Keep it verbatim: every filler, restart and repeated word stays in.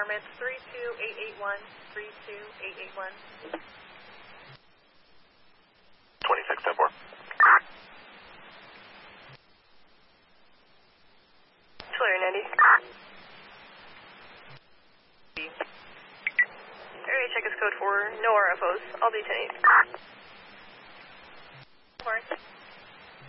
Armits three two eight eight one, three two eight eight one. twenty-six ten four. Clear, Nandy. Area check is code four, no R F Os. All D ten eight.